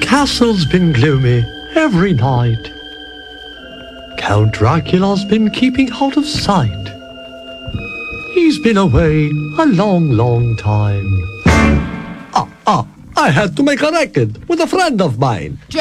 castle's been gloomy every night. Count Dracula's been keeping out of sight. He's been away a long, long time. I had to make a record with a friend of mine.